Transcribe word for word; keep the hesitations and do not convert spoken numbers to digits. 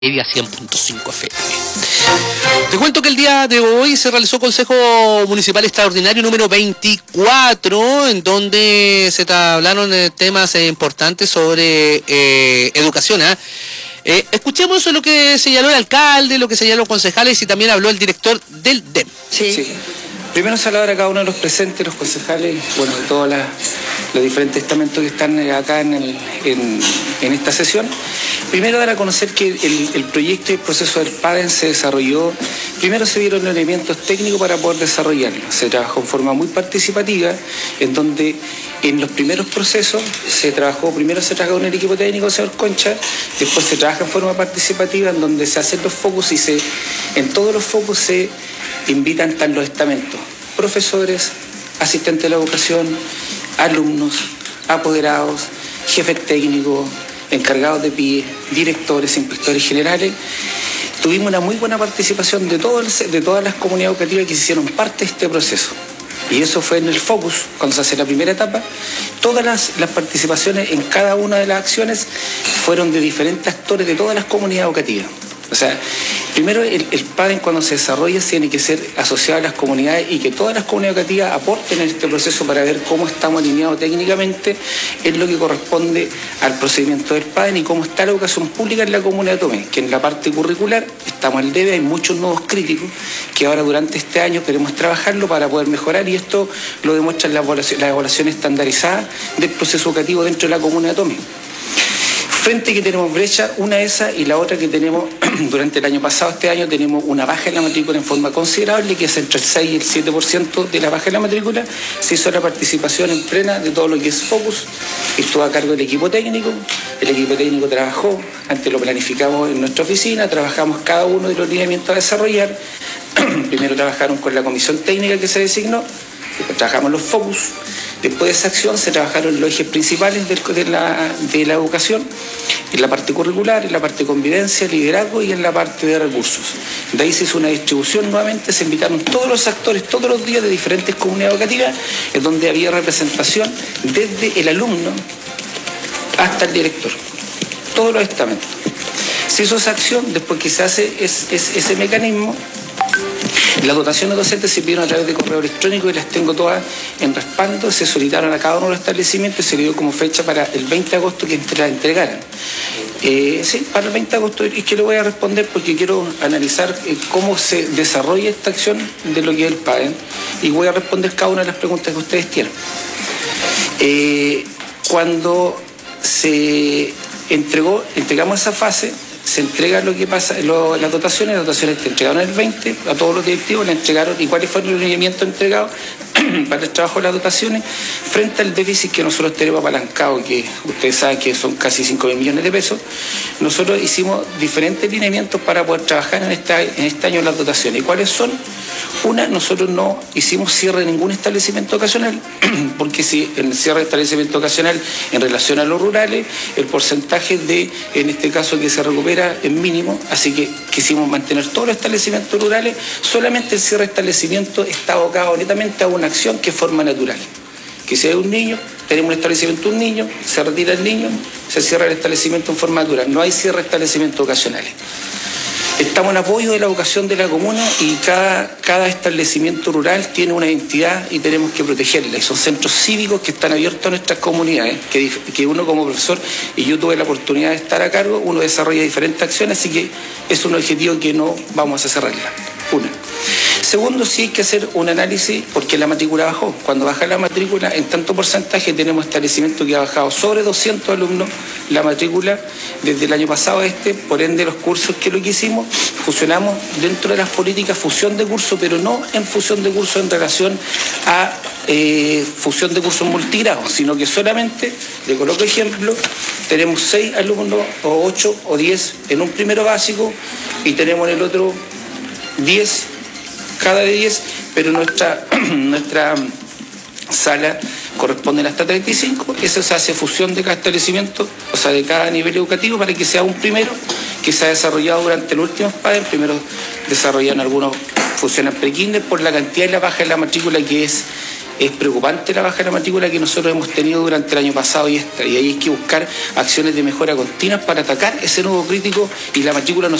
Media cien punto cinco F M. Te cuento que el día de hoy se realizó Consejo Municipal Extraordinario número veinticuatro, en donde se hablaron eh, temas eh, importantes sobre eh, educación. ¿eh? Eh, escuchemos lo que señaló el alcalde, lo que señaló los concejales y también habló el director del D E M. Sí. sí. Primero saludar a cada uno de los presentes, los concejales, bueno, de todos la, los diferentes estamentos que están acá en, el, en, en esta sesión. Primero dar a conocer que el, el proyecto y el proceso del P A D E N se desarrolló, primero se dieron elementos técnicos para poder desarrollarlo. Se trabajó en forma muy participativa, en donde en los primeros procesos se trabajó, primero se trabajó con el equipo técnico, señor Concha, después se trabaja en forma participativa, en donde se hacen los focus y se, en todos los focus se invitan están los estamentos, profesores, asistentes de la educación, alumnos, apoderados, jefes técnicos, encargados de P I E, directores, inspectores generales. Tuvimos una muy buena participación de, todo el, de todas las comunidades educativas que se hicieron parte de este proceso. Y eso fue en el focus, cuando se hace la primera etapa. Todas las, las participaciones en cada una de las acciones fueron de diferentes actores de todas las comunidades educativas. O sea, primero el, el P A D E N cuando se desarrolla tiene que ser asociado a las comunidades y que todas las comunidades educativas aporten en este proceso para ver cómo estamos alineados técnicamente en lo que corresponde al procedimiento del P A D E N y cómo está la educación pública en la comuna de Tomé, que en la parte curricular estamos al debe, hay muchos nuevos críticos que ahora durante este año queremos trabajarlo para poder mejorar y esto lo demuestran las evaluaciones, las evaluaciones estandarizadas del proceso educativo dentro de la comuna de Tomé. Frente que tenemos brecha, una de esas y la otra que tenemos durante el año pasado, este año tenemos una baja en la matrícula en forma considerable, que es entre el seis y el siete por ciento de la baja en la matrícula. Se hizo la participación en plena de todo lo que es Focus, estuvo a cargo del equipo técnico, el equipo técnico trabajó, antes lo planificamos en nuestra oficina, trabajamos cada uno de los lineamientos a desarrollar, primero trabajaron con la comisión técnica que se designó, después trabajamos los Focus. Después de esa acción se trabajaron los ejes principales de la, de la educación, en la parte curricular, en la parte de convivencia, liderazgo y en la parte de recursos. De ahí se hizo una distribución nuevamente, se invitaron todos los actores todos los días de diferentes comunidades educativas, en donde había representación desde el alumno hasta el director, todos los estamentos. Se hizo esa acción, después que se hace es, es, ese mecanismo. Las dotaciones docentes se pidieron a través de correo electrónico y las tengo todas en respaldo. Se solicitaron a cada uno de los establecimientos y se le dio como fecha para el veinte de agosto que las entregaran. Eh, sí, para el veinte de agosto, y que le voy a responder porque quiero analizar eh, cómo se desarrolla esta acción de lo que es el P A D E N y voy a responder cada una de las preguntas que ustedes tienen. Eh, cuando se entregó, entregamos esa fase, se entrega lo que pasa, lo, las dotaciones, las dotaciones te entregaron el veinte a todos los directivos, le entregaron y cuáles fueron los lineamientos entregados para el trabajo de las dotaciones frente al déficit que nosotros tenemos apalancado, que ustedes saben que son casi cinco mil millones de pesos. Nosotros hicimos diferentes lineamientos para poder trabajar en, esta, en este año las dotaciones. ¿Y cuáles son? Una, nosotros no hicimos cierre de ningún establecimiento ocasional, porque si en el cierre de establecimiento ocasional en relación a los rurales, el porcentaje de, en este caso, que se recupera es mínimo, así que quisimos mantener todos los establecimientos rurales, solamente el cierre de establecimiento está abocado netamente a una acción que es forma natural. Que si hay un niño, tenemos un establecimiento de un niño, se retira el niño, se cierra el establecimiento en forma natural, no hay cierre de establecimientos ocasionales. Estamos en apoyo de la educación de la comuna y cada, cada establecimiento rural tiene una identidad y tenemos que protegerla. Y son centros cívicos que están abiertos a nuestras comunidades, que, que uno como profesor, y yo tuve la oportunidad de estar a cargo, uno desarrolla diferentes acciones, así que es un objetivo que no vamos a cerrarla. Una. Segundo, sí hay que hacer un análisis porque la matrícula bajó. Cuando baja la matrícula, en tanto porcentaje tenemos establecimiento que ha bajado sobre doscientos alumnos la matrícula desde el año pasado a este, por ende los cursos que lo que hicimos, fusionamos dentro de las políticas fusión de cursos, pero no en fusión de cursos en relación a eh, fusión de cursos multigrados, sino que solamente, le coloco ejemplo, tenemos seis alumnos o ocho o diez en un primero básico y tenemos en el otro diez cada de diez, pero nuestra, nuestra sala corresponde hasta treinta y cinco, eso se hace fusión de cada establecimiento, o sea, de cada nivel educativo para que sea un primero que se ha desarrollado durante los últimos P A D E N. Primero desarrollaron algunos fusiones pre-kinder por la cantidad y la baja en la matrícula que es es preocupante la baja de la matrícula que nosotros hemos tenido durante el año pasado y esta, y ahí hay que buscar acciones de mejora continuas para atacar ese nudo crítico y la matrícula no